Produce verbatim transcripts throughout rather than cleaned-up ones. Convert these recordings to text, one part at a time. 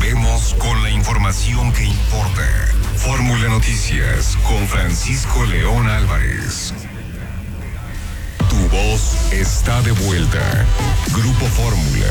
Volvemos con la información que importa. Fórmula Noticias con Francisco León Álvarez. Tu voz está de vuelta. Grupo Fórmula.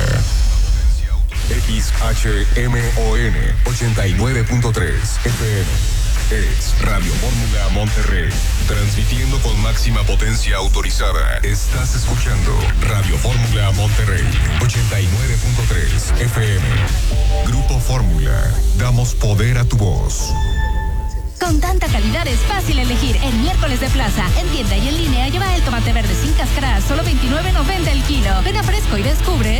X H M O N ochenta y nueve punto tres F M. Es Radio Fórmula Monterrey. Transmitiendo con máxima potencia autorizada. Estás escuchando Radio Fórmula Monterrey ochenta y nueve punto tres F M. Grupo Fórmula. Damos poder a tu voz. Con tanta calidad es fácil elegir. En miércoles de plaza, en tienda y en línea, lleva el tomate verde sin cáscara a solo veintinueve noventa el kilo. Ven a Fresco y descubre.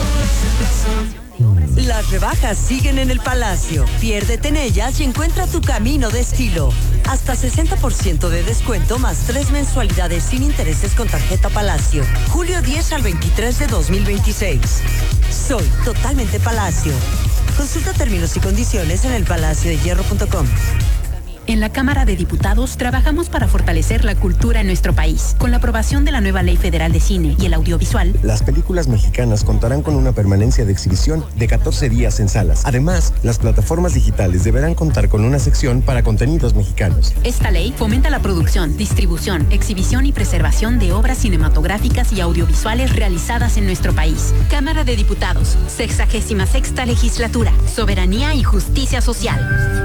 Las rebajas siguen en el Palacio. Piérdete en ellas y encuentra tu camino de estilo. Hasta sesenta por ciento de descuento más tres mensualidades sin intereses con tarjeta Palacio. julio diez al veintitrés de dos mil veintiséis. Soy totalmente Palacio. Consulta términos y condiciones en el palacio de hierro punto com. En la Cámara de Diputados trabajamos para fortalecer la cultura en nuestro país. Con la aprobación de la nueva Ley Federal de Cine y el Audiovisual, las películas mexicanas contarán con una permanencia de exhibición de catorce días en salas. Además, las plataformas digitales deberán contar con una sección para contenidos mexicanos. Esta ley fomenta la producción, distribución, exhibición y preservación de obras cinematográficas y audiovisuales realizadas en nuestro país. Cámara de Diputados, sexagésima sexta legislatura, soberanía y justicia social.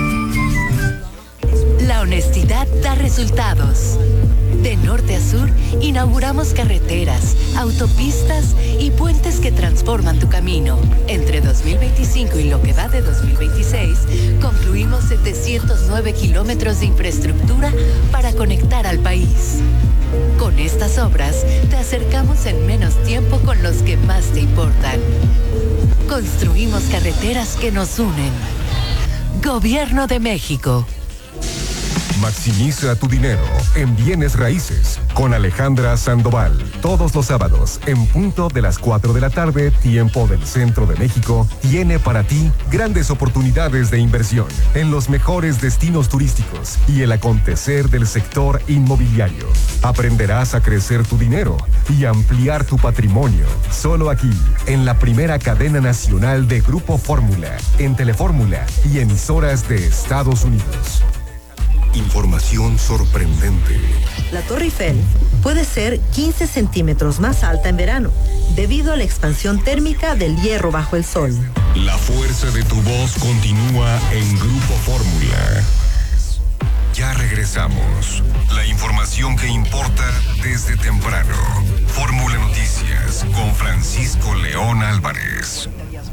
La honestidad da resultados. De norte a sur, inauguramos carreteras, autopistas y puentes que transforman tu camino. Entre dos mil veinticinco y lo que va de dos mil veintiséis, concluimos setecientos nueve kilómetros de infraestructura para conectar al país. Con estas obras, te acercamos en menos tiempo con los que más te importan. Construimos carreteras que nos unen. Gobierno de México. Maximiza tu dinero en bienes raíces con Alejandra Sandoval. Todos los sábados, en punto de las cuatro de la tarde, tiempo del centro de México, tiene para ti grandes oportunidades de inversión en los mejores destinos turísticos y el acontecer del sector inmobiliario. Aprenderás a crecer tu dinero y ampliar tu patrimonio. Solo aquí, en la primera cadena nacional de Grupo Fórmula, en Telefórmula y emisoras de Estados Unidos. Información sorprendente. La Torre Eiffel puede ser quince centímetros más alta en verano, debido a la expansión térmica del hierro bajo el sol. La fuerza de tu voz continúa en Grupo Fórmula. Ya regresamos. La información que importa desde temprano. Fórmula Noticias con Francisco León Álvarez.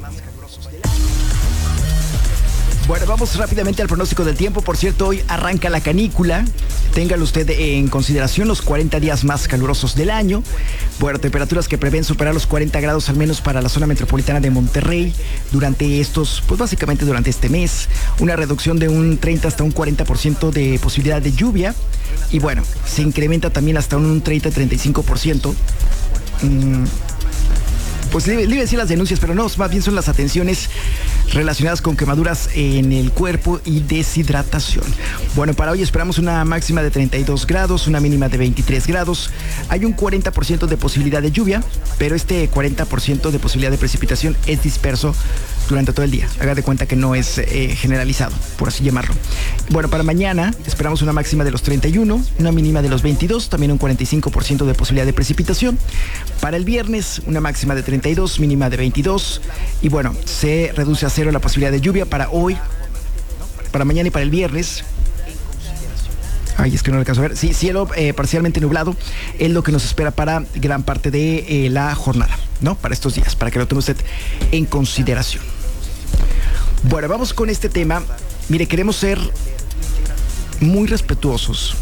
Bueno, vamos rápidamente al pronóstico del tiempo. Por cierto, hoy arranca la canícula. Téngalo usted en consideración los cuarenta días más calurosos del año. Bueno, temperaturas que prevén superar los cuarenta grados al menos para la zona metropolitana de Monterrey durante estos, pues básicamente durante este mes. Una reducción de un treinta hasta un cuarenta por ciento de posibilidad de lluvia. Y bueno, se incrementa también hasta un treinta a treinta y cinco por ciento. Mm. Pues le, le iba a decir las denuncias, pero no, más bien son las atenciones relacionadas con quemaduras en el cuerpo y deshidratación. Bueno, para hoy esperamos una máxima de treinta y dos grados, una mínima de veintitrés grados. Hay un cuarenta por ciento de posibilidad de lluvia, pero este cuarenta por ciento de posibilidad de precipitación es disperso durante todo el día. Haga de cuenta que no es eh, generalizado, por así llamarlo. Bueno, para mañana esperamos una máxima de los treinta y uno, una mínima de los veintidós, también un cuarenta y cinco por ciento de posibilidad de precipitación. Para el viernes, una máxima de treinta y dos, mínima de veintidós. Y bueno, se reduce a cero la posibilidad de lluvia para hoy, para mañana y para el viernes. Ay, es que no le alcanzo a ver. Sí, cielo eh, parcialmente nublado es lo que nos espera para gran parte de eh, la jornada, ¿no? Para estos días, para que lo tome usted en consideración. Bueno, vamos con este tema. Mire, queremos ser muy respetuosos.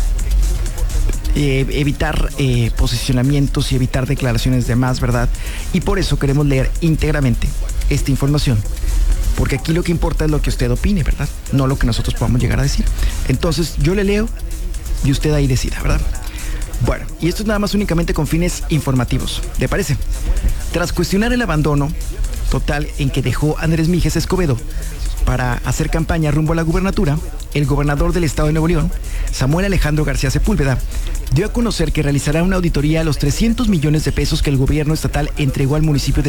Eh, evitar eh, posicionamientos y evitar declaraciones de más, ¿verdad? Y por eso queremos leer íntegramente esta información, porque aquí lo que importa es lo que usted opine, ¿verdad? No lo que nosotros podamos llegar a decir. Entonces yo le leo y usted ahí decida, ¿verdad? Bueno, y esto es nada más únicamente con fines informativos, ¿le parece? Tras cuestionar el abandono total en que dejó Andrés Mijes Escobedo para hacer campaña rumbo a la gubernatura, el gobernador del estado de Nuevo León, Samuel Alejandro García Sepúlveda, dio a conocer que realizará una auditoría a los trescientos millones de pesos que el gobierno estatal entregó al municipio de